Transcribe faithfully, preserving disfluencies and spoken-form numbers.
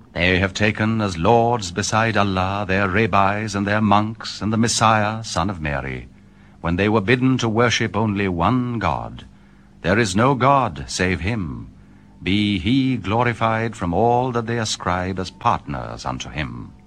They have taken as lords beside Allah their rabbis and their monks and the Messiah, son of Mary, when they were bidden to worship only one God. There is no God save him. Be he glorified from all that they ascribe as partners unto him.